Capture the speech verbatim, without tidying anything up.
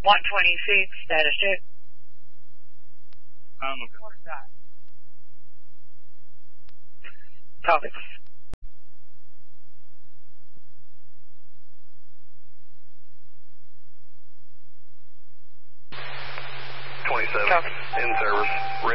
one twenty-six, status check. Um, okay. Copy. twenty-seven, in service, ready.